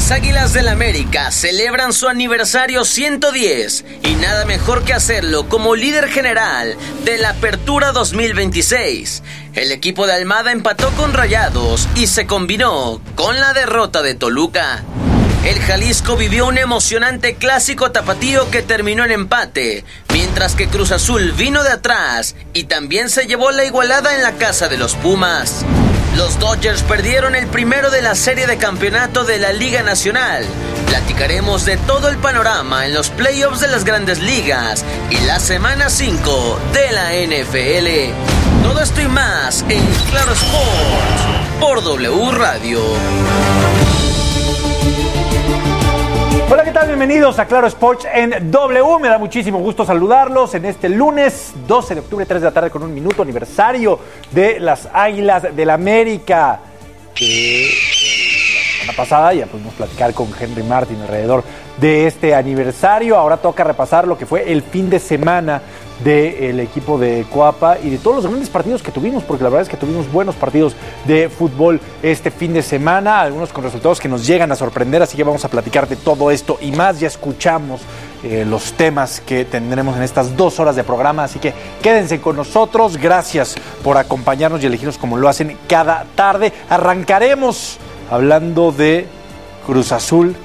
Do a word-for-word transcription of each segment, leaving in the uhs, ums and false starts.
Las Águilas del América celebran su aniversario ciento diez y nada mejor que hacerlo como líder general de la Apertura dos mil veintiséis. El equipo de Almada empató con Rayados y se combinó con la derrota de Toluca. El Jalisco vivió un emocionante clásico tapatío que terminó en empate, mientras que Cruz Azul vino de atrás y también se llevó la igualada en la casa de los Pumas. Los Dodgers perdieron el primero de la serie de campeonato de la Liga Nacional. Platicaremos de todo el panorama en los playoffs de las Grandes Ligas y la semana cinco de la N F L. Todo esto y más en Claro Sports por W Radio. Hola, ¿qué tal? Bienvenidos a Claro Sports en W. Me da muchísimo gusto saludarlos en este lunes doce de octubre, tres de la tarde, con un minuto aniversario de las Águilas del América. Que eh, la semana pasada ya pudimos platicar con Henry Martin alrededor de este aniversario. Ahora toca repasar lo que fue el fin de semana del equipo de Coapa y de todos los grandes partidos que tuvimos, porque la verdad es que tuvimos buenos partidos de fútbol este fin de semana, algunos con resultados que nos llegan a sorprender, así que vamos a platicar de todo esto y más. Ya escuchamos eh, los temas que tendremos en estas dos horas de programa, así que quédense con nosotros. Gracias por acompañarnos y elegirnos como lo hacen cada tarde. Arrancaremos hablando de Cruz Azul,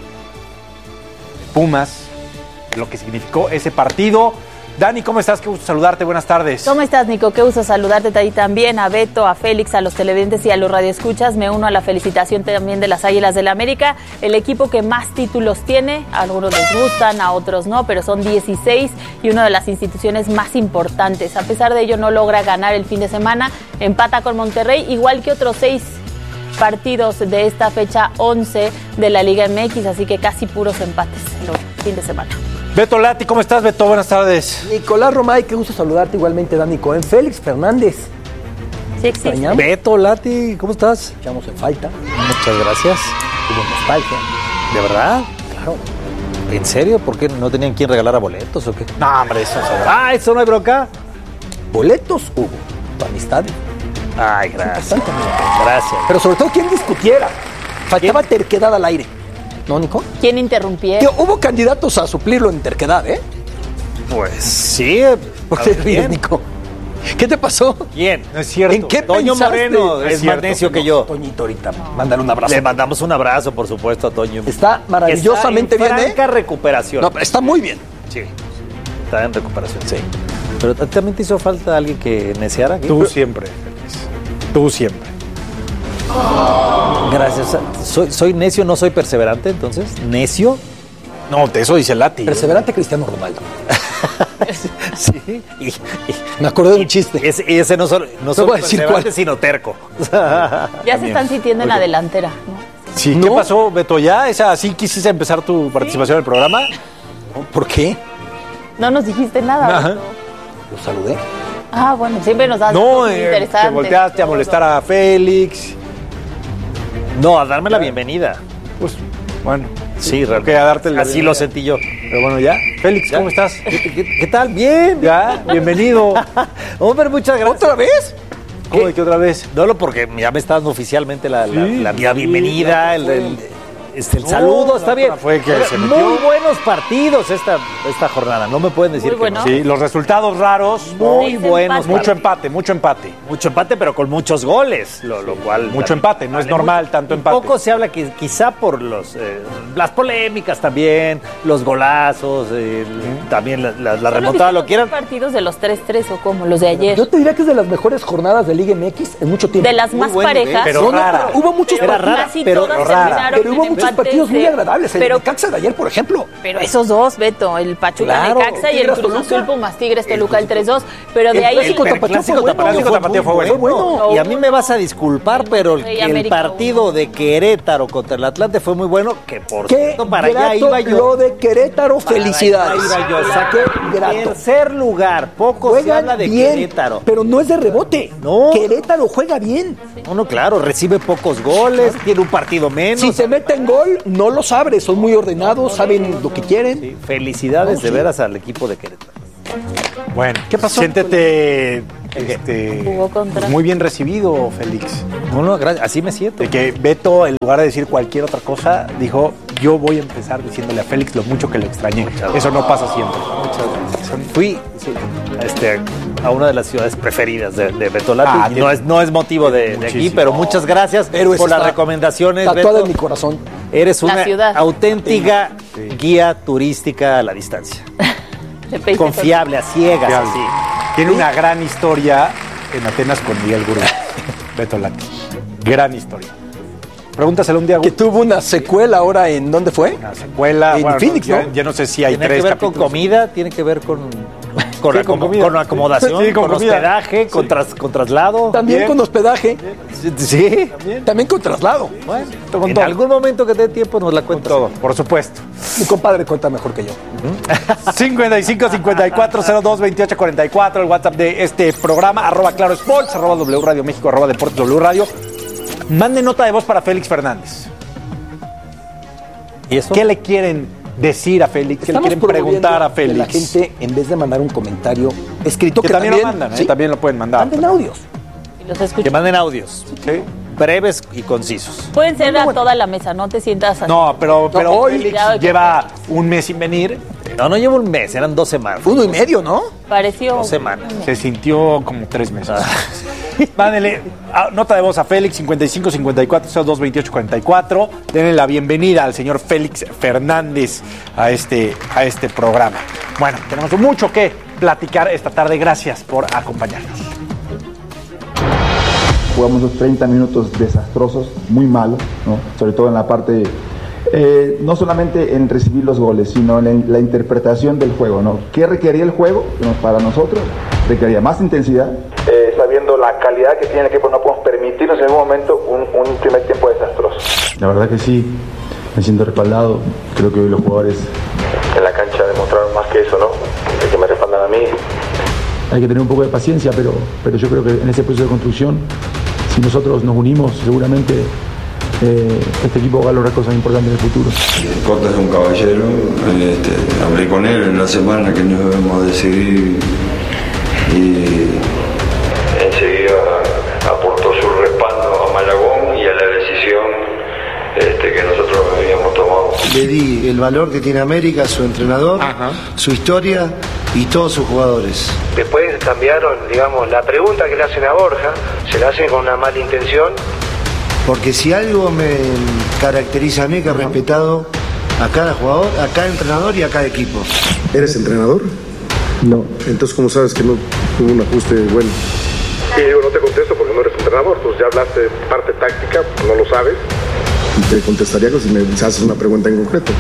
Pumas, lo que significó ese partido. Dani, ¿cómo estás? Qué gusto saludarte, buenas tardes. ¿Cómo estás, Nico? Qué gusto saludarte a ti también, a Beto, a Félix, a los televidentes y a los radioescuchas. Me uno a la felicitación también de las Águilas del América, el equipo que más títulos tiene. A algunos les gustan, a otros no, pero son dieciséis y una de las instituciones más importantes. A pesar de ello, no logra ganar el fin de semana, empata con Monterrey, igual que otros seis partidos de esta fecha once de la Liga M X, así que casi puros empates el fin de semana. Beto Lati, ¿cómo estás, Beto? Buenas tardes. Nicolás Romay, qué gusto saludarte igualmente, Dani Cohen. Félix Fernández. Sí, existe. Beto Lati, ¿cómo estás? Echamos en falta. Muchas gracias. Hubo nostalgia. ¿De verdad? Claro. ¿En serio? ¿Por qué no tenían quien regalara boletos o qué? No, hombre, eso es Ah, ¿eso no hay bronca? Boletos hubo. Tu amistad. Ay, gracias. Bastante, Gracias. Pero sobre todo, ¿quién discutiera? Faltaba ¿Quién? terquedad al aire. ¿No, Nico? ¿Quién interrumpiera? Que hubo candidatos a suplirlo en terquedad, ¿eh? Pues sí. ¿Por qué ríes, Nico? ¿Qué te pasó? ¿Quién? No es cierto. ¿En qué Toño pensaste? Moreno Es es cierto. más necio que yo. Toñito, ahorita, mándale un abrazo. Le mandamos un abrazo, por supuesto, a Toño. Está maravillosamente Está en bien, ¿eh? franca recuperación. No, pero está muy bien. Sí. Está en recuperación, sí. Pero también te hizo falta alguien que neciara aquí. Tú siempre, Félix. Tú siempre. Gracias. Soy, soy necio, no soy perseverante, entonces. ¿Necio? No, de eso dice Lati. Perseverante Cristiano Ronaldo. Sí. Y, y, Me acordé de un chiste. ese, ese no solo, no solo voy a decir perseverante, cuál. sino terco. Ya se están sintiendo en la delantera, ¿no? Sí, ¿No? ¿qué pasó, Beto? ¿Ya? ¿Esa, ¿Así quisiste empezar tu participación en el programa? ¿Por qué? No nos dijiste nada. Ajá. Beto. Lo saludé. Ah, bueno, siempre nos das No, cosas eh, interesantes. te volteaste a molestar a Félix. No, a darme la bienvenida. Pues, bueno. Sí, Ok, realmente. a darte la Así bienvenida. lo sentí yo. Pero bueno, ya. Félix, ¿Ya? ¿cómo estás? ¿Qué, qué, qué tal? Bien. Ya, bienvenido. Hombre, muchas gracias. ¿Otra vez? ¿Cómo de qué otra vez? No, no, porque ya me está dando oficialmente la, la, Sí, la, la sí, bienvenida, la el, fue. el, este, el No, saludo, la está bien. otra fue que Oiga, se metió. muy buenos partidos esta, esta jornada, no me pueden decir Muy bueno. que no. Sí, los resultados raros. Muy Seis buenos. empates. Mucho empate, mucho empate. Mucho empate, pero con muchos goles, lo, lo cual... Mucho empate, no es normal mucho. tanto Y empate. Poco se habla que quizá por los eh, las polémicas también, los golazos, eh, también la, la, la ¿Solo remontada, viste lo los quieran. partidos de los tres tres o como los de ayer? Yo te diría que es de las mejores jornadas de Liga M X en mucho tiempo. De las Muy más bueno, parejas. pero No, no, rara. pero hubo muchos Pero Era partidos. rara, casi pero todas rara. terminaron Pero hubo en muchos empates partidos muy de- agradables. El Pero, Necaxa de ayer, por ejemplo. pero esos dos, Beto, el Pachuca Claro, Necaxa y el Tigres Cruz Toluca. Azul Pumas Tigres Toluca el tres dos. Pero de El ahí clásico el- tapatío clásico fue bueno. Clásico tapatío fue bueno. Fue bueno. Y a mí me vas a disculpar, pero el, Monterrey, que el América, partido uno. de Querétaro contra el Atlante fue muy bueno, que por Qué cierto, para allá grato iba yo. lo de Querétaro, Para felicidades. allá iba yo. Saqué Qué grato. tercer lugar, poco se habla Juegan de bien, Querétaro. pero no es de rebote. No. Querétaro juega bien. No, no, claro, recibe pocos goles, tiene un partido menos. Si se meten gol, no los abre. Son muy ordenados, saben lo que quieren. Sí, felicidades No, de sí. veras al equipo de Querétaro. Bueno, ¿Qué pasó? Siéntete Este, Jugó contra. pues muy bien recibido, Félix. No, no, gra- así me siento. De que Beto, en lugar de decir cualquier otra cosa, dijo, yo voy a empezar diciéndole a Félix lo mucho que lo extrañé. Eso no pasa siempre. Muchas gracias. Fui sí, este, a una de las ciudades preferidas de, de Beto Lati. Ah, y tiene- no, es, no es motivo de, de aquí, Muchísimo. pero muchas gracias Héroes por las está recomendaciones, tatuada Beto. en mi corazón. Eres La una ciudad. auténtica guía turística a la distancia. De Peixe Confiable, a ciegas, Fiable. así. Tiene una gran historia en Atenas con Miguel Gurú. Beto Lati. Gran historia. Pregúntaselo un día. Que tuvo una secuela ahora en ¿dónde fue? Una secuela. En bueno, Phoenix, ya, ¿no? ya no sé si hay Tiene tres que ver capítulos. con comida, tiene que ver con, con, Sí, acom- con comida. con acomodación, Sí, con con, comida. hospedaje, Sí. con, tras- con traslado. También Bien. con hospedaje, Sí. también con traslado. Bueno, Con en todo. algún momento que te dé tiempo nos la Con cuentas. todo, por supuesto. Mi compadre cuenta mejor que yo. cincuenta y cinco, cincuenta y cuatro, cero dos, veintiocho, cuarenta y cuatro, el WhatsApp de este programa, arroba Claro Sports, arroba W Radio México, arroba Deportes W Radio. Mande nota de voz para Félix Fernández. ¿Y eso? ¿Qué le quieren decir a Félix? ¿Qué le quieren preguntar a promoviendo Félix? que la gente, en vez de mandar un comentario escrito, que, que, también, lo mandan, ¿eh? sí, También lo pueden mandar. manden audios. Y los Que escucho. manden audios, ¿Sí? breves y concisos. Pueden ser a toda la mesa, no te sientas así. No, pero, pero hoy- Félix Ya, ya. lleva un mes sin venir. No, no llevo un mes, eran dos semanas. Uno y medio, ¿no? Pareció. Dos semanas. Se sintió como tres meses. Mándele ah, nota de voz a Félix, cincuenta y cinco, cincuenta y cuatro, cero dos, veintiocho, cuarenta y cuatro. Denle la bienvenida al señor Félix Fernández a este, a este programa. Bueno, tenemos mucho que platicar esta tarde. Gracias por acompañarnos. Jugamos los treinta minutos desastrosos, muy malos, ¿no? Sobre todo en la parte, eh, no solamente en recibir los goles, sino en la, la interpretación del juego, ¿no? ¿Qué requería el juego? Bueno, para nosotros requería más intensidad. Eh, sabiendo la calidad que tiene el equipo, no podemos permitirnos en algún momento un, un primer tiempo desastroso. La verdad que sí, me siento respaldado. Creo que hoy los jugadores en la cancha demostraron más que eso, ¿no? De que me respaldan a mí. Hay que tener un poco de paciencia, pero, pero yo creo que en ese proceso de construcción, si nosotros nos unimos, seguramente eh, este equipo va a lograr cosas importantes en el futuro. Cota es un caballero, este, hablé con él en la semana que nos debemos decidir y enseguida aportó su respaldo a Malagón y a la decisión este, que nosotros habíamos tomado. Le di el valor que tiene América, su entrenador, su historia y todos sus jugadores. Después cambiaron, digamos, la pregunta que le hacen a Borja, se la hacen con una mala intención. Porque si algo me caracteriza a mí, que he respetado a cada jugador, a cada entrenador y a cada equipo. ¿Eres entrenador? No. Entonces, ¿cómo sabes que no tuvo un ajuste bueno? Y digo, no te contesto porque no eres entrenador, pues ya hablaste de parte táctica, pues no lo sabes. Y te contestaría si me haces una pregunta en concreto.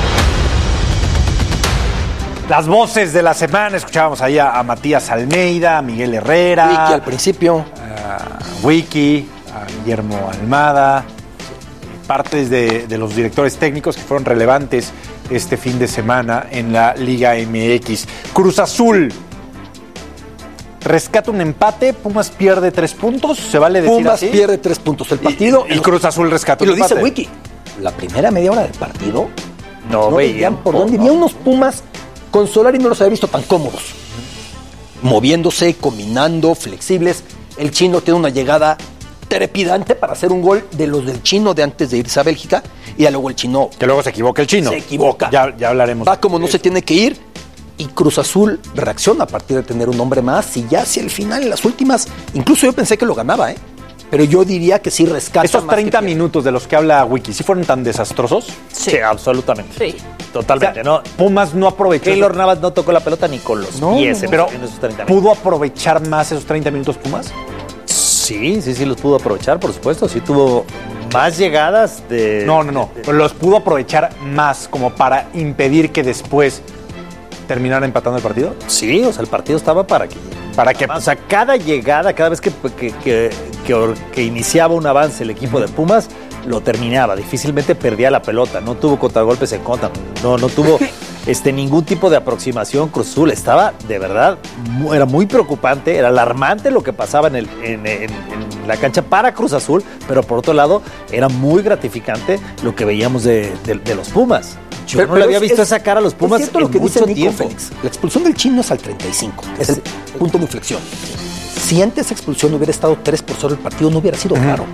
Las voces de la semana, escuchábamos ahí a, a Matías Almeida, a Miguel Herrera, Vicky al principio. a Wiki, a Guillermo Almada, partes de, de los directores técnicos que fueron relevantes este fin de semana en la Liga M X. Cruz Azul rescata un empate, Pumas pierde tres puntos, ¿se vale decir Pumas así? pierde tres puntos el partido. Y, y Cruz Azul rescata Y lo un dice empate. Wiki. La primera media hora del partido No, no veían veían por dónde. Había unos Pumas con Solari, no los había visto tan cómodos. Moviéndose, combinando, flexibles. El Chino tiene una llegada trepidante para hacer un gol de los del Chino de antes de irse a Bélgica. Y ya luego el Chino Que luego se equivoca el Chino. se equivoca. Ya, ya hablaremos. Va como no se tiene que ir. Y Cruz Azul reacciona a partir de tener un hombre más. Y ya hacia el final, en las últimas, incluso yo pensé que lo ganaba, ¿eh? Pero yo diría que sí rescata. Esos más que treinta pierde. minutos de los que habla Wiki, ¿sí fueron tan desastrosos? Sí, absolutamente. Sí. Totalmente, O sea, ¿no? Pumas no aprovechó. Keylor Navas no tocó la pelota ni con los No, pies. no, en pero en esos treinta minutos. ¿pudo aprovechar más esos treinta minutos Pumas? Sí, sí, sí los pudo aprovechar, por supuesto. Sí tuvo más llegadas de... No, no, no. Pero los pudo aprovechar más como para impedir que después terminara empatando el partido. Sí, o sea, el partido estaba para que... Para que O sea, cada llegada, cada vez que, que, que, que or- que iniciaba un avance el equipo de Pumas, lo terminaba. Difícilmente perdía la pelota. No tuvo contragolpes en contra. No, no tuvo este, ningún tipo de aproximación. Cruz Azul estaba, de verdad, mu- era muy preocupante. Era alarmante lo que pasaba en, el, en, en- en la cancha para Cruz Azul. Pero por otro lado, era muy gratificante lo que veíamos de, de- de los Pumas. Yo Pero- no le pero había es- visto es- esa cara a los Pumas es cierto en lo que dice mucho Nico tiempo. Félix. La expulsión del Chino es al treinta y cinco. Es el punto de inflexión. Si antes esa expulsión hubiera estado tres por cero el partido, no hubiera sido uh-huh. claro.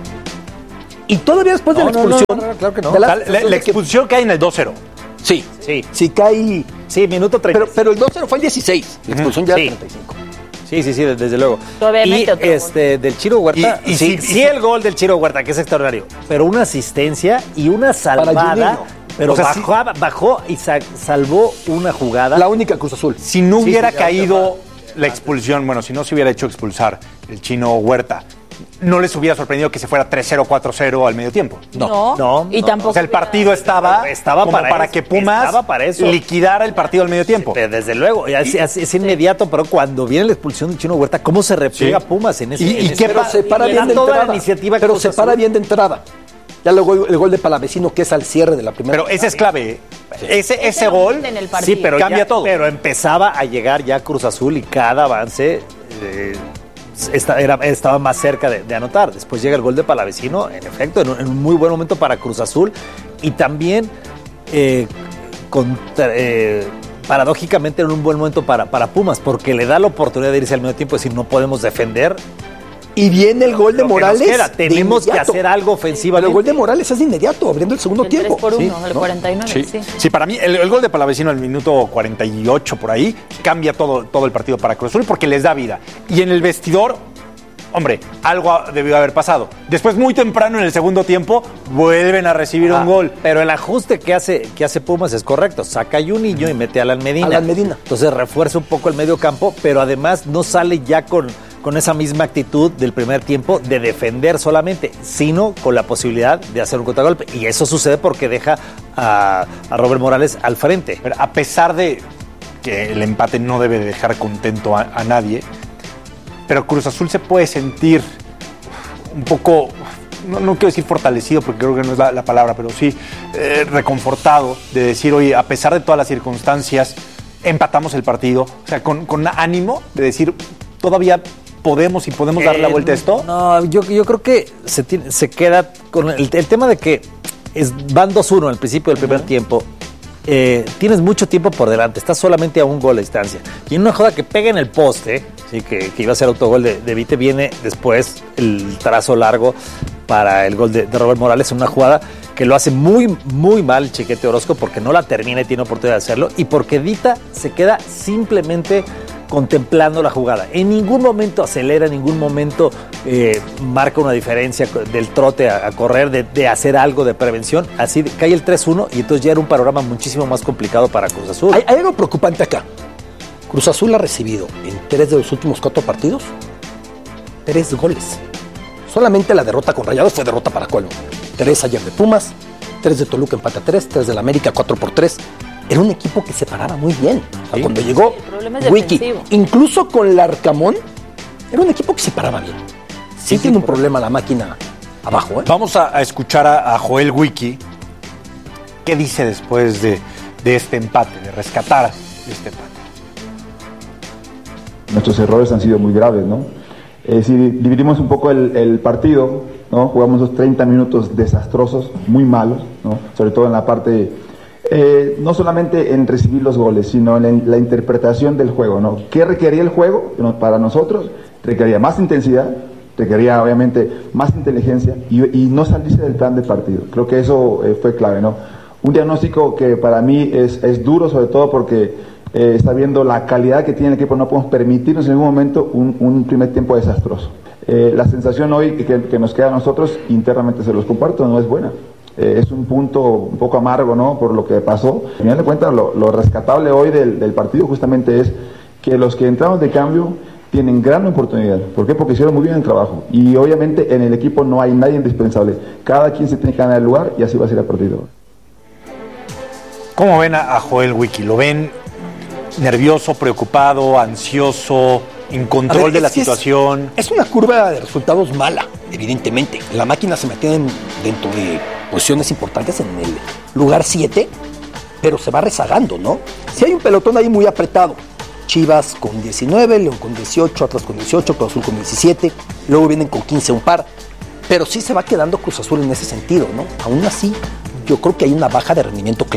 Y todavía después no, de la no, expulsión... No, no, no, claro que no. La, la, la expulsión cae en el dos cero. Sí, sí. Sí cae... Sí, minuto treinta. Pero, pero el dos cero fue el dieciséis. La expulsión uh-huh. ya sí. el treinta y cinco. Sí, sí, sí, desde luego. Obviamente y otro este gol. del Chiro Huerta, y, y sí, sí, sí el gol del Chiro Huerta, que es extraordinario, pero una asistencia y una salvada, pero o sea, bajó, sí. bajó y sa- salvó una jugada. La única Cruz Azul. Si no sí, hubiera sí, caído la expulsión, bueno, si no se hubiera hecho expulsar el Chino Huerta, ¿no les hubiera sorprendido que se fuera tres cero, cuatro cero al medio tiempo? No, no, y no, tampoco. O sea, el partido estaba, estaba como para, para eso, que Pumas para eso. liquidara el partido al medio tiempo. Sí, desde luego, es, es, es inmediato, pero cuando viene la expulsión del Chino Huerta, ¿cómo se repliega Sí. Pumas en ese ¿Y- en y ese qué Pero pa- se para y bien de toda entrada. la iniciativa Pero Cruz se Azul. para bien de entrada. Ya luego el gol de Palavecino, que es al cierre de la primera. Pero ese es clave. ¿eh? Ese, ese, Ese lo gol mete en el partido. Sí, pero cambia ya- todo. Pero empezaba a llegar ya Cruz Azul y cada avance eh, esta- era- estaba más cerca de, de anotar. Después llega el gol de Palavecino, en efecto, en un, en un muy buen momento para Cruz Azul. Y también, eh, contra- eh, paradójicamente, en un buen momento para, para Pumas, porque le da la oportunidad de irse al medio tiempo y decir, no podemos defender. Y viene el gol de Lo que Morales. nos queda. de Tenemos que inmediato. hacer algo Pero ofensivamente. el gol de Morales es de inmediato, abriendo el segundo El tiempo. tres por uno, Sí, el ¿no? cuarenta y nueve, Sí. sí. Sí, para mí el, el gol de Palavecino al minuto cuarenta y ocho por ahí cambia todo, todo el partido para Cruz Azul porque les da vida. Y en el vestidor, hombre, algo debió haber pasado. Después, muy temprano en el segundo tiempo, vuelven a recibir Ah, un gol. Pero el ajuste que hace, que hace Pumas es correcto. Saca a Juninho y mete a Alan Medina. Alan Medina. Entonces refuerza un poco el medio campo, pero además no sale ya con, con esa misma actitud del primer tiempo de defender solamente, sino con la posibilidad de hacer un contragolpe. Y eso sucede porque deja a, a Robert Morales al frente. Pero a pesar de que el empate no debe dejar contento a, a nadie, pero Cruz Azul se puede sentir un poco, no, no quiero decir fortalecido porque creo que no es la, la palabra, pero sí eh, reconfortado de decir, oye, a pesar de todas las circunstancias, empatamos el partido. O sea, con, con ánimo de decir, todavía podemos y podemos dar la Eh, vuelta a esto. No, yo, yo creo que se, tiene- se queda con el, el tema de que es, van dos uno al principio del primer tiempo. Eh, tienes mucho tiempo por delante, estás solamente a un gol de distancia. Y en una jugada que pega en el poste, ¿sí? que, que iba a ser autogol de, de Vite, viene después el trazo largo para el gol de, de Robert Morales, en una jugada que lo hace muy, muy mal Chiquete Orozco porque no la termina y tiene oportunidad de hacerlo, y porque Dita se queda simplemente contemplando la jugada. En ningún momento acelera, en ningún momento eh, marca una diferencia del trote a, a correr, de, de hacer algo de prevención. Así de- cae el tres uno y entonces ya era un panorama muchísimo más complicado para Cruz Azul. Hay, hay algo preocupante acá. Cruz Azul ha recibido en tres de los últimos cuatro partidos tres goles. Solamente la derrota con Rayados fue derrota para Colmo. Tres ayer de Pumas, tres de Toluca empate a tres, tres de la América cuatro por tres. Era un equipo que se paraba muy bien. O sea, Sí. cuando llegó Sí, el problema es Wiki, defensivo. incluso con Larcamón, era un equipo que se paraba bien. Sí, sí, tiene un correcto. problema la máquina abajo, ¿eh? Vamos a, a escuchar a, a Joel Wiki. ¿Qué dice después de, de este empate, de rescatar este empate? Nuestros errores han sido muy graves, ¿no? Eh, si dividimos un poco el, el partido, ¿no? Jugamos esos treinta minutos desastrosos, muy malos, ¿no? Sobre todo en la parte, eh, no solamente en recibir los goles, sino en la interpretación del juego, ¿no? ¿Qué requería el juego? Bueno, para nosotros requería más intensidad, requería obviamente más inteligencia y, y no salirse del plan de partido. Creo que eso eh, fue clave, ¿no? Un diagnóstico que para mí es, es duro, sobre todo porque Eh, está viendo la calidad que tiene el equipo, no podemos permitirnos en ningún momento un, un primer tiempo desastroso. Eh, la sensación hoy que, que nos queda a nosotros, internamente se los comparto, no es buena. Eh, es un punto un poco amargo, ¿no? Por lo que pasó. Al final de cuentas, lo, lo rescatable hoy del, del partido justamente es que los que entramos de cambio tienen gran oportunidad. ¿Por qué? Porque hicieron muy bien el trabajo. Y obviamente en el equipo no hay nadie indispensable. Cada quien se tiene que ganar el lugar y así va a ser el partido. ¿Cómo ven a, a Joel Wiki? ¿Lo ven nervioso, preocupado, ansioso, en control A ver, de la es que es- situación? Es una curva de resultados mala, evidentemente. La máquina se metió en- dentro de posiciones importantes en el lugar siete, pero se va rezagando, ¿no? Si hay un pelotón ahí muy apretado. Chivas con diecinueve, León con dieciocho, Atlas con dieciocho, Cruz Azul con diecisiete, luego vienen con quince un par. Pero sí se va quedando Cruz Azul en ese sentido, ¿no? Aún así, yo creo que hay una baja de rendimiento clara.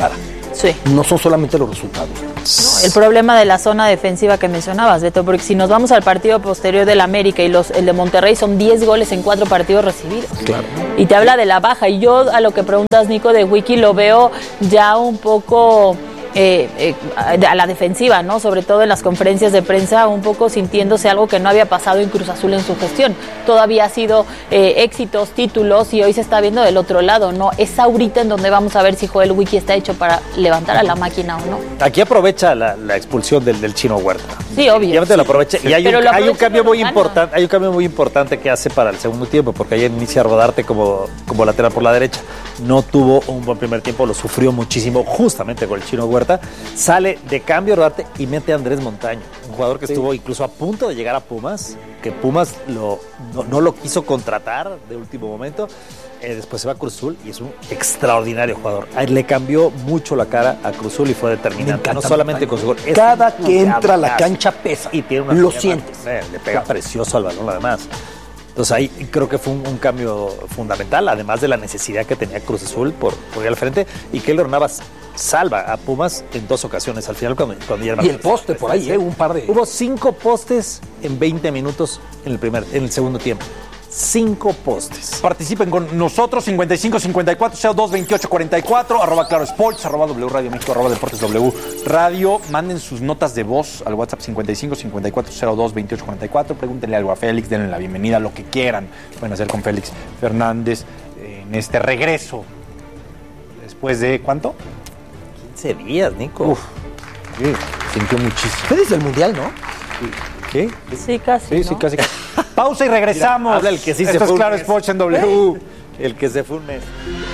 Sí. No son solamente los resultados. No, el problema de la zona defensiva que mencionabas, Beto, porque si nos vamos al partido posterior del América y los el de Monterrey son diez goles en cuatro partidos recibidos. Claro. Y te habla de la baja. Y yo a lo que preguntas, Nico, de Wiki, lo veo ya un poco... Eh, eh, a la defensiva, ¿no? Sobre todo en las conferencias de prensa, un poco sintiéndose algo que no había pasado en Cruz Azul en su gestión. Todavía ha sido eh, éxitos, títulos, y hoy se está viendo del otro lado, ¿no? Es ahorita en donde vamos a ver si Joel Wiki está hecho para levantar a la máquina o no. Aquí aprovecha la, la expulsión del, del Chino Huerta. Sí, obvio. Sí, lo aprovecha. Sí, y hay un, lo hay un cambio muy gana. importante, hay un cambio muy importante que hace para el segundo tiempo, porque ayer inicia Rodarte como, como lateral por la derecha. No tuvo un buen primer tiempo, lo sufrió muchísimo justamente con el Chino Huerta. Sale de cambio Rodarte y mete a Andrés Montaño, un jugador que sí. estuvo incluso a punto de llegar a Pumas, que Pumas lo, no, no lo quiso contratar de último momento. Eh, después se va a Cruz Azul y es un extraordinario jugador. Ahí le cambió mucho la cara a Cruz Azul y fue determinante. No solamente con su gol. Cada que entra a la cancha pesa y tiene una lo sientes. Eh, le pega precioso al balón además. Entonces ahí creo que fue un, un cambio fundamental, además de la necesidad que tenía Cruz Azul por, por ir al frente, y Keylor Navas salva a Pumas en dos ocasiones al final cuando, cuando ya y el poste por ahí, ¿eh? Un par de... Hubo cinco postes en veinte minutos en el primer, en el segundo tiempo. Cinco postes. Participen con nosotros, cincuenta y cinco cincuenta y cuatro cero dos veintiocho cuarenta y cuatro, arroba Claro Sports, arroba W Radio México, arroba Deportes W Radio. Manden sus notas de voz al WhatsApp cincuenta y cinco cincuenta y cuatro cero dos veintiocho cuarenta y cuatro. Pregúntenle algo a Félix, denle la bienvenida, lo que quieran. Pueden hacer con Félix Fernández en este regreso. Después de, ¿cuánto? quince días, Nico. Uf, sí, sintió muchísimo. Ustedes del Mundial, ¿no? Sí. ¿Qué? Sí, casi. Sí, ¿no? sí, casi. Pausa y regresamos. Mira, habla el que sí Esto se es fue Claro Sports en W. El que se fue un mes.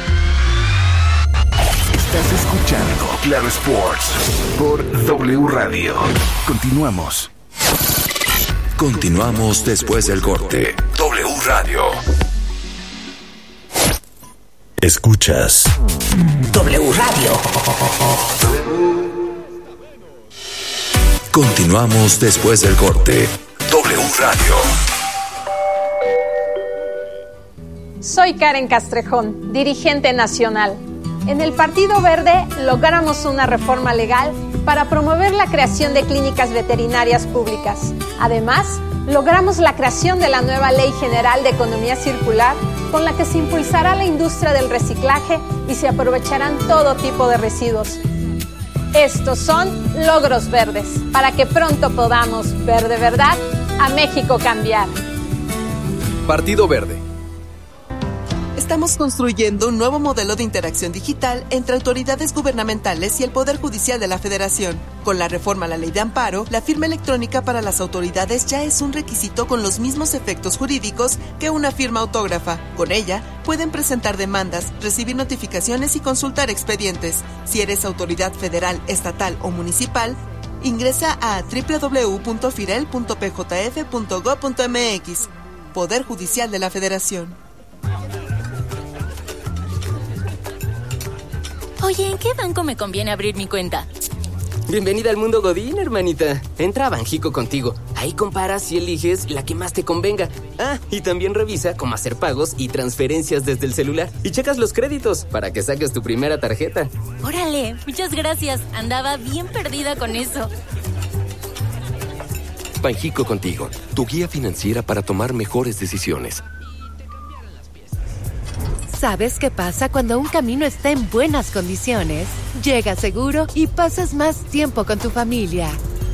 Estás escuchando Claro Sports por W Radio. Continuamos. Continuamos después del corte. W Radio. Escuchas W Radio. Continuamos después del corte. W Radio. Soy Karen Castrejón, dirigente nacional. En el Partido Verde logramos una reforma legal para promover la creación de clínicas veterinarias públicas. Además, logramos la creación de la nueva Ley General de Economía Circular, con la que se impulsará la industria del reciclaje y se aprovecharán todo tipo de residuos. Estos son logros verdes, para que pronto podamos ver de verdad a México cambiar. Partido Verde. Estamos construyendo un nuevo modelo de interacción digital entre autoridades gubernamentales y el Poder Judicial de la Federación. Con la reforma a la Ley de Amparo, la firma electrónica para las autoridades ya es un requisito con los mismos efectos jurídicos que una firma autógrafa. Con ella, pueden presentar demandas, recibir notificaciones y consultar expedientes. Si eres autoridad federal, estatal o municipal, ingresa a doble u doble u doble u punto firel punto p j f punto gob punto m x. Poder Judicial de la Federación. Oye, ¿en qué banco me conviene abrir mi cuenta? Bienvenida al mundo Godín, hermanita. Entra a Banjico contigo. Ahí comparas y eliges la que más te convenga. Ah, y también revisa cómo hacer pagos y transferencias desde el celular. Y checas los créditos para que saques tu primera tarjeta. Órale, muchas gracias. Andaba bien perdida con eso. Banjico contigo, tu guía financiera para tomar mejores decisiones. ¿Sabes qué pasa cuando un camino está en buenas condiciones? Llegas seguro y pasas más tiempo con tu familia.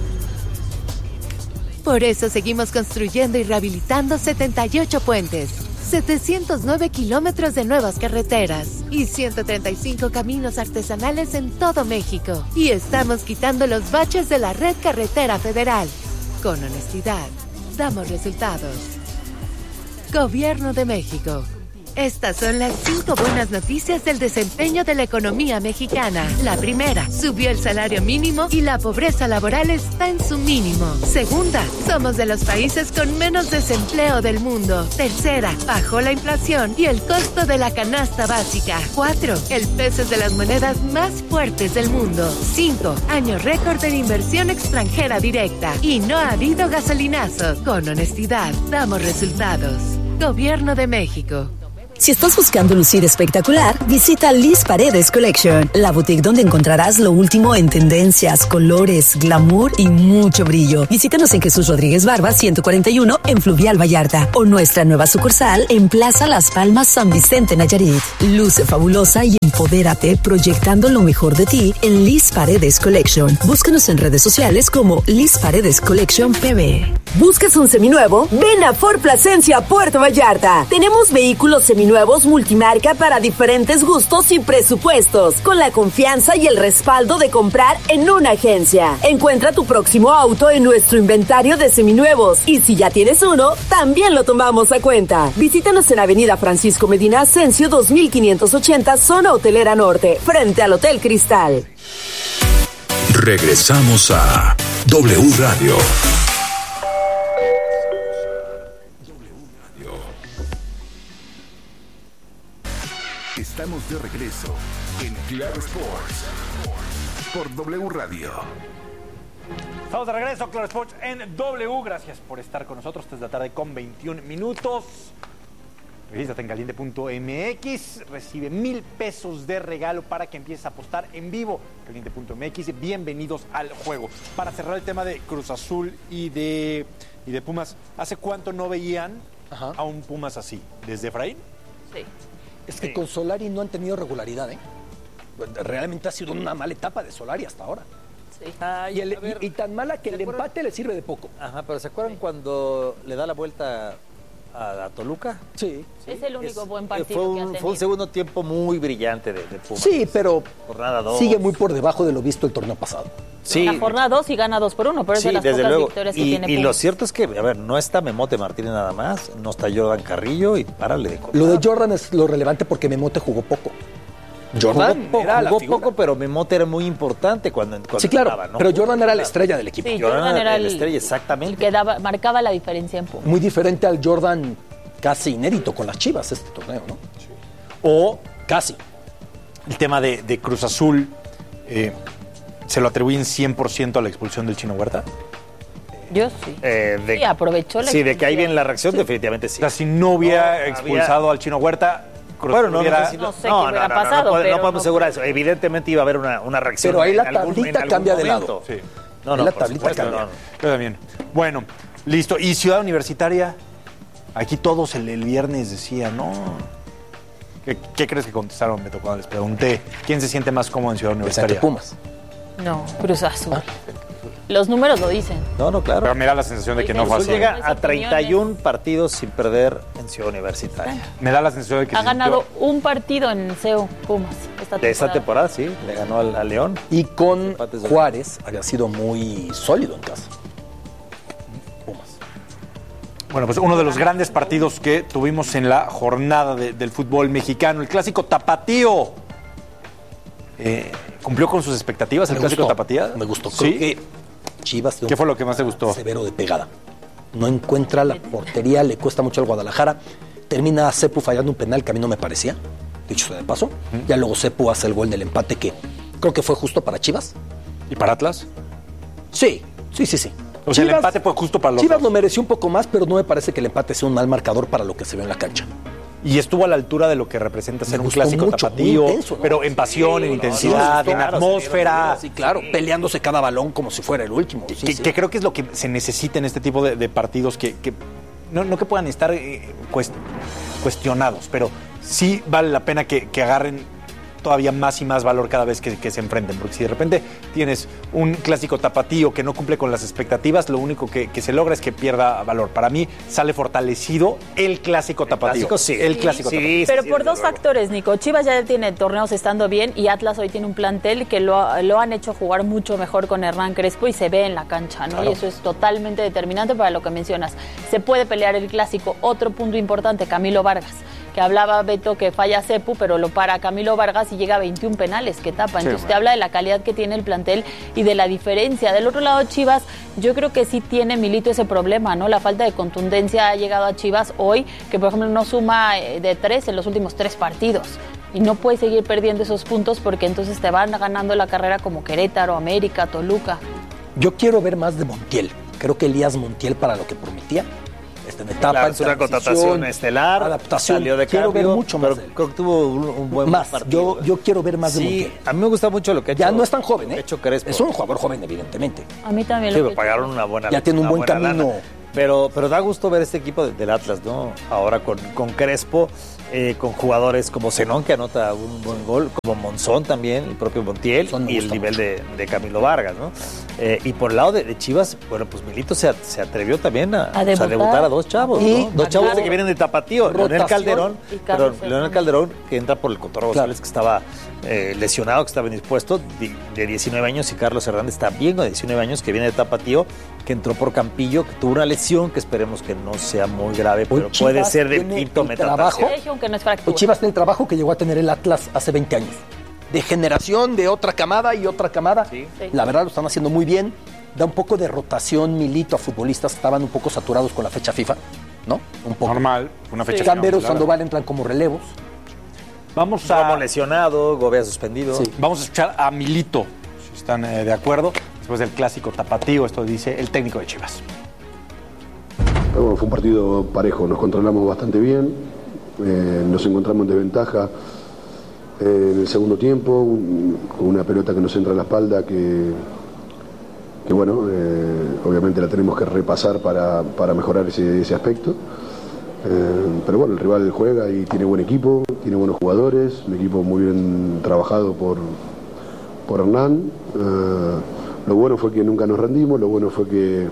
Por eso seguimos construyendo y rehabilitando setenta y ocho puentes, setecientos nueve kilómetros de nuevas carreteras y ciento treinta y cinco caminos artesanales en todo México. Y estamos quitando los baches de la red carretera federal. Con honestidad, damos resultados. Gobierno de México. Estas son las cinco buenas noticias del desempeño de la economía mexicana. La primera, subió el salario mínimo y la pobreza laboral está en su mínimo. Segunda, somos de los países con menos desempleo del mundo. Tercera, bajó la inflación y el costo de la canasta básica. Cuatro, el peso es de las monedas más fuertes del mundo. Cinco, año récord en inversión extranjera directa. Y no ha habido gasolinazos. Con honestidad, damos resultados. Gobierno de México. Si estás buscando lucir espectacular, visita Liz Paredes Collection, la boutique donde encontrarás lo último en tendencias, colores, glamour y mucho brillo. Visítanos en Jesús Rodríguez Barba ciento cuarenta y uno en Fluvial Vallarta o nuestra nueva sucursal en Plaza Las Palmas San Vicente Nayarit. Luce fabulosa y empodérate proyectando lo mejor de ti en Liz Paredes Collection. Búscanos en redes sociales como Liz Paredes Collection P B. ¿Buscas un seminuevo? Ven a Ford Plasencia, Puerto Vallarta. Tenemos vehículos seminuevos multimarca para diferentes gustos y presupuestos, con la confianza y el respaldo de comprar en una agencia. Encuentra tu próximo auto en nuestro inventario de seminuevos y si ya tienes uno, también lo tomamos a cuenta. Visítanos en Avenida Francisco Medina Ascencio dos mil quinientos ochenta, zona hotelera norte, frente al Hotel Cristal. Regresamos a W Radio. Estamos de regreso en Claro Sports por W Radio. Estamos de regreso, Claro Sports en W. Gracias por estar con nosotros desde la tarde con veintiún minutos. Regístrate en caliente punto m x. Recibe mil pesos de regalo para que empieces a apostar en vivo. caliente punto m x. Bienvenidos al juego. Para cerrar el tema de Cruz Azul y de, y de Pumas, ¿hace cuánto no veían Ajá. a un Pumas así? ¿Desde Efraín? Sí. Es que sí. Con Solari no han tenido regularidad, ¿eh? Realmente ha sido una mala etapa de Solari hasta ahora. Sí. Ah, y, el, ver, y, y tan mala que el empate le sirve de poco. Ajá, pero ¿se acuerdan sí. cuando le da la vuelta a, a Toluca? Sí. sí. Es el único es, buen partido fue un, que ha tenido. Fue un segundo tiempo muy brillante de, de Pumas. Sí, pero jornada dos. Sigue muy por debajo de lo visto el torneo pasado. Sí. La jornada dos y gana dos por uno, pero es sí, de las desde pocas luego. victorias que y, tiene Pumas. Y lo cierto es que, a ver, no está Memote Martínez nada más, no está Jordan Carrillo y párale de contar. Lo de Jordan es lo relevante porque Memote jugó poco. Jordan jugó, era jugó poco, pero Memote era muy importante cuando, cuando sí, claro, estaba, ¿no? Pero Jordan era la estrella del equipo. Sí, Jordan, Jordan era la el, estrella, exactamente. El que daba, marcaba la diferencia en Pumas. Muy diferente al Jordan casi inédito con las Chivas este torneo, ¿no? Sí. O casi. El tema de, de Cruz Azul, eh, ¿se lo atribuyen cien por ciento a la expulsión del Chino Huerta? Yo sí. Eh, de, sí, aprovechó la Sí, de que ahí viene la reacción, sí. definitivamente sí. O sea, si no hubiera no, expulsado había... al Chino Huerta, Cruz bueno, no, hubiera... no sé, si no, no sé no, qué hubiera no, pasado. No, no, pero no podemos no... asegurar eso. Evidentemente iba a haber una, una reacción. Pero ahí la algún, tablita cambia de momento. lado. Sí. No, no, la por tablita supuesto, cambia. no, no. Yo también. Bueno, listo. ¿Y Ciudad Universitaria? Aquí todos el, el viernes decían, no... ¿Qué, ¿Qué crees que contestaron, Beto, cuando les pregunté quién se siente más cómodo en Ciudad Universitaria? Pumas. No, Cruz Azul. Ah. Los números lo dicen. No, no, claro. Pero me da la sensación de que no fue así. Llega a treinta y uno partidos sin perder en Ciudad Universitaria. Me da la sensación de que... Ha ganado sintió... un partido en C E U Pumas esta de esa temporada, sí. Le ganó al, al León. Y con Juárez había sido muy sólido en casa. Pumas. Bueno, pues uno de los grandes partidos que tuvimos en la jornada de, del fútbol mexicano, el clásico tapatío. Eh, ¿Cumplió con sus expectativas el me clásico gustó, tapatío? Me gustó. ¿Sí? Creo que Chivas... ¿Qué fue lo que más te gustó? Severo de pegada. No encuentra la portería, le cuesta mucho al Guadalajara. Termina Cepu fallando un penal que a mí no me parecía, dicho sea de paso. ¿Mm? Ya luego Cepu hace el gol del empate que creo que fue justo para Chivas. ¿Y para Atlas? Sí, sí, sí, sí. O sea, Chivas, el empate fue justo para los Chivas dos. Lo mereció un poco más, pero no me parece que el empate sea un mal marcador para lo que se ve en la cancha. Y estuvo a la altura de lo que representa ser un clásico mucho, tapatío, intenso, ¿no? pero en pasión, sí, en intensidad, no, en claro, atmósfera. Sí, claro, peleándose cada balón como si fuera el último. Sí, que, sí. que creo que es lo que se necesita en este tipo de, de partidos, que, que no, no que puedan estar eh, cuest, cuestionados, pero sí vale la pena que, que agarren todavía más y más valor cada vez que, que se enfrenten, porque si de repente tienes un clásico tapatío que no cumple con las expectativas, lo único que, que se logra es que pierda valor. Para mí sale fortalecido el clásico tapatío. El clásico, sí. El clásico sí, tapatío. Pero sí, por sí, dos luego. factores, Nico. Chivas ya tiene torneos estando bien y Atlas hoy tiene un plantel que lo, lo han hecho jugar mucho mejor con Hernán Crespo y se ve en la cancha, ¿no? Claro. Y eso es totalmente determinante para lo que mencionas. Se puede pelear el clásico. Otro punto importante, Camilo Vargas, que hablaba Beto que falla Cepu, pero lo para Camilo Vargas y llega a veintiún penales que tapa. Entonces sí, te habla de la calidad que tiene el plantel y de la diferencia. Del otro lado, Chivas, yo creo que sí tiene Milito ese problema, ¿no? La falta de contundencia ha llegado a Chivas hoy, que por ejemplo no suma de tres en los últimos tres partidos. Y no puede seguir perdiendo esos puntos porque entonces te van ganando la carrera como Querétaro, América, Toluca. Yo quiero ver más de Montiel. Creo que Elías Montiel, para lo que prometía, Está en etapa, Claro, en es una transición, contratación estelar, adaptación. salió de quiero cambio, ver mucho más. pero creo que tuvo un, un buen más. partido. Yo, yo quiero ver más Sí, de Montiel. a mí me gusta mucho lo que ha hecho. Ya no es tan joven, lo que ¿eh? ha hecho Crespo. Es un jugador joven, evidentemente. A mí también Sí, lo me que pagaron una buena Ya tiene un una buen buena camino. lana. Pero, pero da gusto ver este equipo de- del Atlas, ¿no? Ahora con, con Crespo, eh, con jugadores como Zenón, que anota un buen gol, como Monzón también, el propio Montiel, y el nivel de, de Camilo Vargas, ¿no? Eh, y por el lado de, de Chivas, bueno, pues Milito se, a- se atrevió también a, A o sea, debutar. debutar a dos chavos, Y ¿no? Dos chavos claro, que vienen de Tapatío. Leonel rotación Calderón, y Carlos perdón, Leonel Calderón, que entra por el Cotorro Claro. González, que estaba eh, lesionado, que estaba indispuesto, de, de diecinueve años, y Carlos Hernández también de diecinueve años, que viene de Tapatío, que entró por Campillo, que tuvo una lesión, que esperemos que no sea muy grave, pero Chivas puede ser de tiene quinto el metatarsiano. trabajo. Deje, aunque no es Hoy fractura. Chivas tiene el trabajo que llegó a tener el Atlas hace veinte años. De generación, de otra camada y otra camada. Sí. La verdad lo están haciendo muy bien. Da un poco de rotación Milito a futbolistas que estaban un poco saturados con la fecha FIFA, ¿no? Un poco. Normal, una fecha. Cambero, claro. Sandoval entran como relevos. Vamos Como a, lesionado, Gobea suspendido. Sí. vamos a escuchar a Milito, si están eh, de acuerdo, después del clásico tapatío. Esto dice el técnico de Chivas. Pero bueno, fue un partido parejo, nos controlamos bastante bien, eh, nos encontramos en desventaja eh, en el segundo tiempo, un- con una pelota que nos entra en la espalda que, que bueno, eh, obviamente la tenemos que repasar para, para mejorar ese, ese aspecto. Eh, pero bueno, el rival juega y tiene buen equipo, tiene buenos jugadores, un equipo muy bien trabajado por, por Hernán. Eh, lo bueno fue que nunca nos rendimos, lo bueno fue que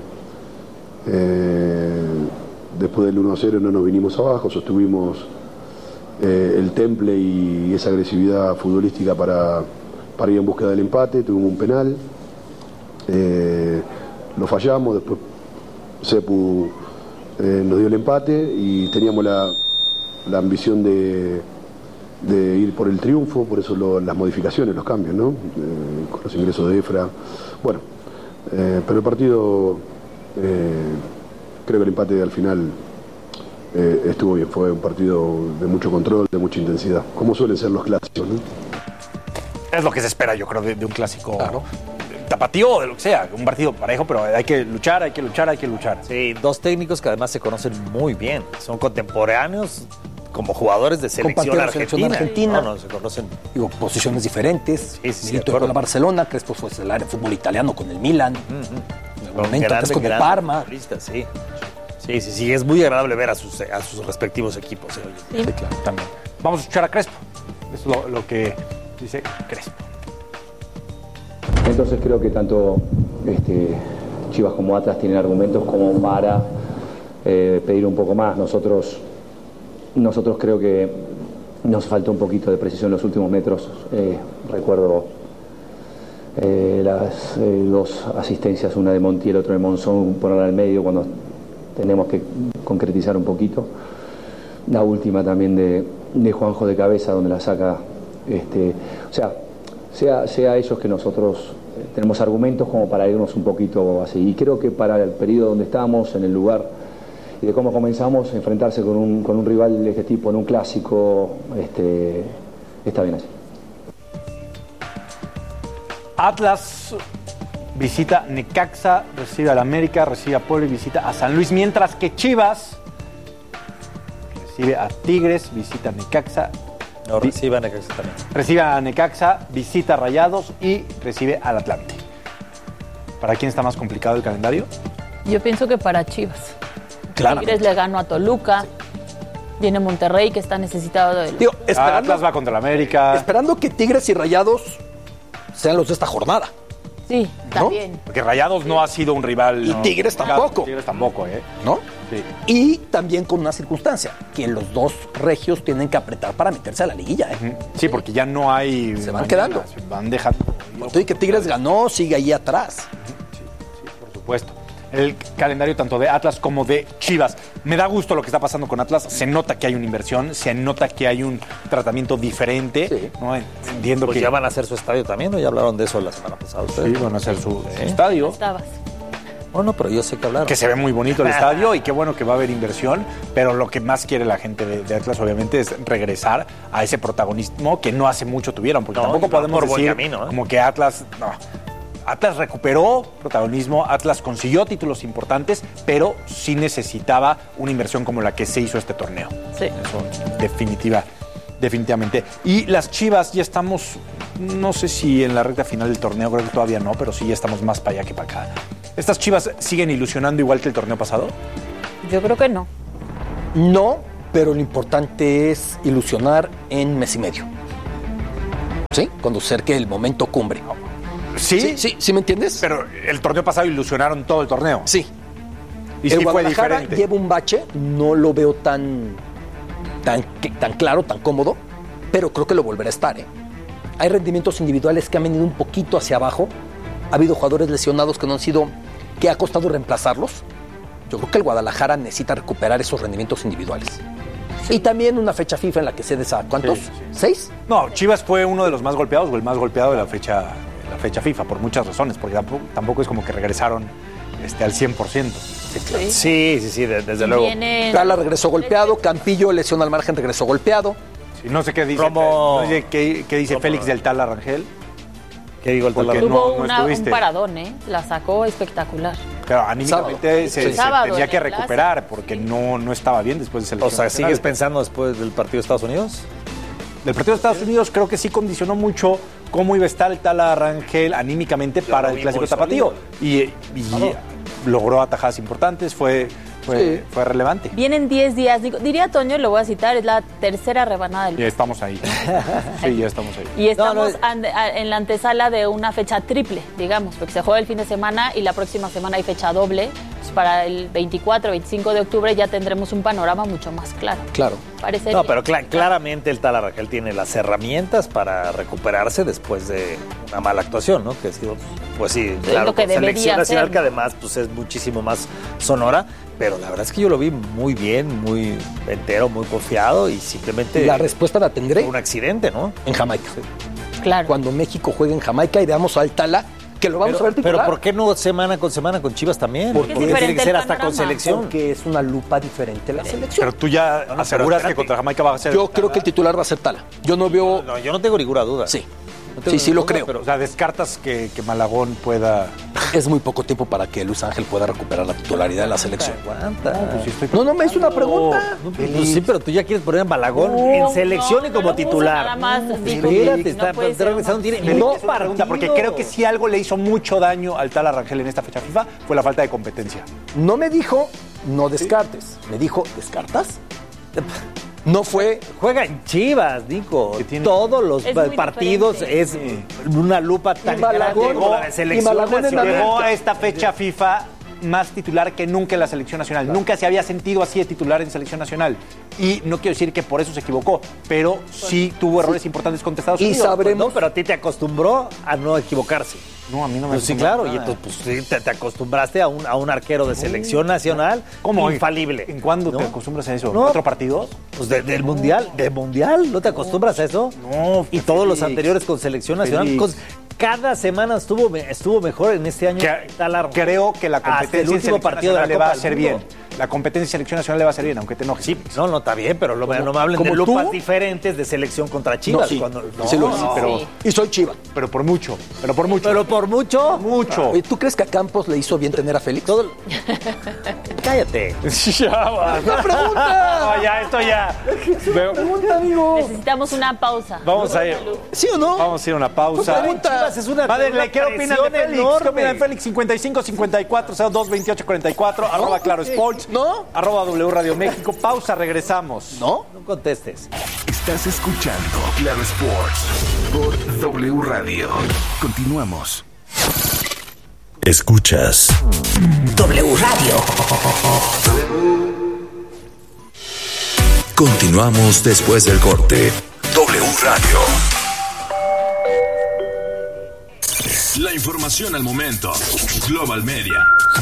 eh, después del uno a cero no nos vinimos abajo, sostuvimos eh, el temple y esa agresividad futbolística para, para ir en búsqueda del empate, tuvimos un penal, eh, lo fallamos, después Sepu eh, nos dio el empate y teníamos la, la ambición de, de ir por el triunfo, por eso lo- las modificaciones, los cambios, ¿no? Eh, con los ingresos de Efra. Bueno, eh, pero el partido, eh, creo que el empate al final eh, estuvo bien, fue un partido de mucho control, de mucha intensidad, como suelen ser los clásicos, ¿no? Es lo que se espera, yo creo, de, de un clásico tapatío o de lo que sea. Un partido parejo, pero hay que luchar, hay que luchar, hay que luchar. Sí, dos técnicos que además se conocen muy bien. Son contemporáneos como jugadores de selección Compartieron argentina. selección argentina. No, no, se conocen. Digo, posiciones diferentes. Sí, sí, sí, de Milito acuerdo. con la Barcelona, Crespo fue el área de fútbol italiano con el Milan. En algún momento, antes con el grandes Parma. futbolistas, sí. Sí, sí, sí, es muy agradable ver a sus, a sus respectivos equipos. eh, oye. Sí, claro, también. Vamos a escuchar a Crespo. Eso es lo, lo que dice Crespo. Entonces creo que tanto este, Chivas como Atlas tienen argumentos como para eh, pedir un poco más. Nosotros, nosotros creo que nos falta un poquito de precisión en los últimos metros. Eh, recuerdo eh, las eh, dos asistencias, una de Montiel, otra de Monzón, ponerla al medio cuando tenemos que concretizar un poquito. La última también de, de Juanjo de cabeza, donde la saca. Este, o sea, sea, sea ellos que nosotros eh, tenemos argumentos como para irnos un poquito así. Y creo que para el periodo donde estamos, en el lugar y de cómo comenzamos, enfrentarse con un, con un rival de este tipo en un clásico, este, está bien así. Atlas visita Necaxa, recibe al América, recibe a Puebla y visita a San Luis, mientras que Chivas recibe a Tigres, visita a Necaxa, No, reciban a Necaxa también. recibe a Necaxa, visita a Rayados y recibe al Atlante. ¿Para quién está más complicado el calendario? Yo pienso que para Chivas. Claro. Tigres le ganó a Toluca. Viene Monterrey, que está necesitado de... Digo, esperando, Atlas va contra el América. esperando que Tigres y Rayados sean los de esta jornada. Sí, también. Porque Rayados no ha sido un rival. Y ¿no? Tigres tampoco. Tigres tampoco, ¿eh? ¿No? Sí. Y también con una circunstancia, que los dos regios tienen que apretar para meterse a la liguilla. ¿eh? Sí, porque ya no hay. Se van mañana, quedando. Se van dejando. Estoy que Tigres ganó, sigue ahí atrás. Por supuesto. El calendario tanto de Atlas como de Chivas. Me da gusto lo que está pasando con Atlas. Se nota que hay una inversión, se nota que hay un tratamiento diferente. ¿no? Entiendo Pues que. ya van a hacer su estadio también, ¿no? Ya hablaron de eso la semana pasada. Sí, ustedes. van a hacer su, su ¿Eh? estadio. Estabas. Bueno, pero yo sé que hablaron. Que se ve muy bonito el estadio y qué bueno que va a haber inversión, pero lo que más quiere la gente de, de Atlas obviamente es regresar a ese protagonismo que no hace mucho tuvieron, porque No, tampoco y van podemos por buen decir camino, ¿eh? como que Atlas, no. Atlas recuperó protagonismo, Atlas consiguió títulos importantes, pero sí necesitaba una inversión como la que se hizo este torneo. Sí. Eso, definitiva, definitivamente. Y las Chivas ya estamos, no sé si en la recta final del torneo, creo que todavía no, pero sí ya estamos más para allá que para acá. ¿Estas Chivas siguen ilusionando igual que el torneo pasado? Yo creo que no. No, pero lo importante es ilusionar en mes y medio. ¿Sí? Cuando cerque el momento cumbre. ¿Sí? Sí, sí, ¿sí me entiendes? Pero el torneo pasado ilusionaron todo el torneo. Sí. Y el sí fue Guadalajara diferente. lleva un bache, no lo veo tan, tan, tan claro, tan cómodo, pero creo que lo volverá a estar, ¿eh? Hay rendimientos individuales que han venido un poquito hacia abajo. Ha habido jugadores lesionados que no han sido, que ha costado reemplazarlos. Yo creo que el Guadalajara necesita recuperar esos rendimientos individuales. Sí. Y también una fecha FIFA en la que cedes a ¿cuántos? Sí, sí. ¿Seis? No, Chivas fue uno de los más golpeados o el más golpeado de la fecha, la fecha FIFA, por muchas razones, porque tampoco, tampoco es como que regresaron este, al cien por ciento. Sí, claro. sí, sí, sí, sí, desde luego. Viene... Gala regresó golpeado, Campillo lesión al margen, regresó golpeado. Sí, no sé qué dice, Romo... no sé qué, qué dice Romo... Félix del Tala Rangel. ¿Qué digo el Tala Rangel? Tuvo No, una, no un paradón, ¿eh? La sacó espectacular. Claro, anímicamente se, sí. se Sábado, tenía que en el recuperar clásico. porque no, no estaba bien después de selección. O sea, nacional. ¿sigues pensando después del partido de Estados Unidos? Del partido de Estados Unidos creo que sí condicionó mucho cómo iba a estar el Tala Rangel anímicamente Yo para lo el vi clásico muy tapatío. Y, y Claro. logró atajadas importantes, fue, fue, Sí. fue relevante. Vienen diez días, digo, diría Toño, lo voy a citar, es la tercera rebanada del Ya estamos ahí. Sí, ya estamos ahí. Y estamos No, no, ande- a- en la antesala de una fecha triple, digamos, porque se juega el fin de semana y la próxima semana hay fecha doble. Pues para el veinticuatro, veinticinco de octubre ya tendremos un panorama mucho más claro. Claro. Parecería. No, pero cla- claramente el Tala Rangel tiene las herramientas para recuperarse después de una mala actuación, ¿no? Que ha sido, pues sí, Es claro, lo que con debería selección nacional ser, que ¿no? además pues es muchísimo más sonora, pero la verdad es que yo lo vi muy bien, muy entero, muy confiado y simplemente La respuesta la tendré un accidente, ¿no? en Jamaica. Claro. Cuando México juegue en Jamaica y veamos al Tala, que lo vamos Pero, a ver titular. pero ¿por qué no semana con semana con Chivas también? Porque ¿Por qué es tiene que diferente ser el hasta con panorama. selección? Porque es una lupa diferente la selección. Pero tú ya No, no, aseguras pero que espérate. contra Jamaica va a ser. Yo creo que el titular va a ser Tala. Yo no veo... No, yo no tengo ninguna duda. Sí, No tengo sí, sí lo ninguna creo. duda, O sea, descartas que, que Malagón pueda. Es muy poco tiempo para que Luis Ángel pueda recuperar la titularidad de la selección. Aguanta. Pues sí estoy No, no, me hizo una pregunta. No, pues, pues sí, pero tú ya quieres poner a Malagón en selección y no, como no lo puso titular. nada más, No, así, espérate, no está, puede está ser regresando, una- tiene Félix, no es una pregunta, porque partido. creo que si algo le hizo mucho daño al Tala Rangel en esta fecha FIFA fue la falta de competencia. No me dijo, no descartes. Me dijo, ¿descartas? No fue... Juega en Chivas, Nico. Que tiene- Todos los Es muy partidos diferente. es una lupa tan grande Malagón- como la de selección y Malagón en la nacional. Llegó a esta fecha FIFA más titular que nunca en la selección nacional. Nunca se había sentido así de titular en selección nacional. Y no quiero decir que por eso se equivocó, pero sí tuvo errores importantes contra Estados Y Unidos. sabremos... No, pero a ti te acostumbró a no equivocarse. No, a mí no me Pues sí, acostumbró claro, y nada. entonces pues, sí, te, te acostumbraste a un, a un arquero de selección nacional ¿Cómo? infalible. ¿En cuándo ¿no? te acostumbras a eso? No. ¿Cuatro partidos? Pues de- del mundial, del mundial, ¿no te acostumbras a eso? No, Y todos los Félix. anteriores con selección nacional. Félix. Con- cada semana estuvo, me- estuvo mejor en este año. Que- Tala Rangel. creo que la Hasta el competencia en último selección partido de la nacional le va a Copa del hacer Mundo. bien. La competencia en selección nacional le va a hacer bien, aunque te enojes. Sí, no, no, está bien, pero lo- no me hablen de como lupas tú. diferentes de selección contra No, Chivas. sí, cuando- sí lo no, hice, no, pero- Sí. Y soy Chiva. Pero por mucho, pero por mucho. pero por mucho. mucho. Oye, ¿tú crees que a Campos le hizo bien tener a Félix? Todo... Cállate. ya va. ¡Una pregunta! No, ya, esto ya. Veo- Pregunta, amigo. Necesitamos una pausa. Vamos a ir. ¿Sí o no? Vamos a ir a una pausa. Pregunta. Chivas es una, Madre, una ¿qué opinan de presión Félix? ¿Qué enorme. opinan de Félix? cincuenta y cinco cincuenta y cuatro cero dos veintiocho cuarenta y cuatro, arroba Claro Sports, ¿No? arroba W Radio México. Pausa, regresamos. ¿No? No contestes. Estás escuchando Claro Sports por W Radio. Continuamos. Escuchas W Radio. Continuamos después del corte. W Radio. La información al momento. Global Media.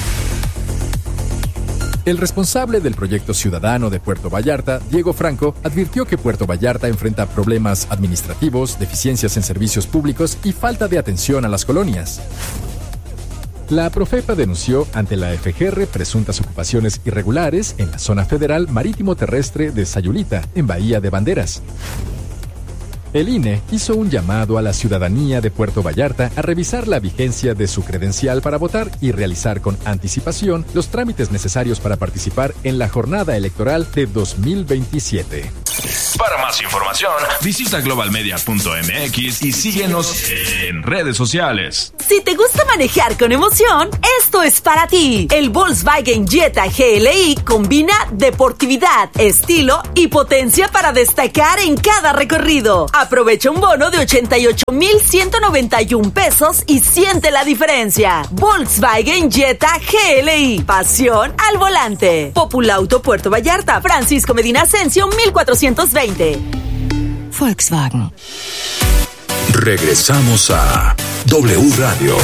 El responsable del proyecto ciudadano de Puerto Vallarta, Diego Franco, advirtió que Puerto Vallarta enfrenta problemas administrativos, deficiencias en servicios públicos y falta de atención a las colonias. La Profepa denunció ante la F G R presuntas ocupaciones irregulares en la zona federal marítimo terrestre de Sayulita, en Bahía de Banderas. El I N E hizo un llamado a la ciudadanía de Puerto Vallarta a revisar la vigencia de su credencial para votar y realizar con anticipación los trámites necesarios para participar en la jornada electoral de dos mil veintisiete. Para más información, visita global media punto m x y síguenos en redes sociales. Si te gusta manejar con emoción, esto es para ti. El Volkswagen Jetta G L I combina deportividad, estilo y potencia para destacar en cada recorrido. Aprovecha un bono de ochenta y ocho mil ciento noventa y uno pesos y siente la diferencia. Volkswagen Jetta G L I. Pasión al volante. Populauto Puerto Vallarta. Francisco Medina Asensio, mil cuatrocientos veinte. Volkswagen. Regresamos a W Radio.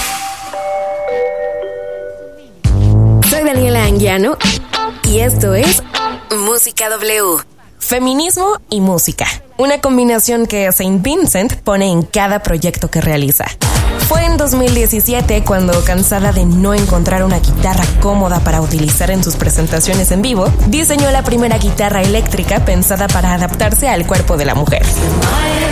Soy Daniela Anguiano y esto es Música W. Feminismo y música. Una combinación que Saint Vincent pone en cada proyecto que realiza. Fue en dos mil diecisiete cuando, cansada de no encontrar una guitarra cómoda para utilizar en sus presentaciones en vivo, diseñó la primera guitarra eléctrica pensada para adaptarse al cuerpo de la mujer.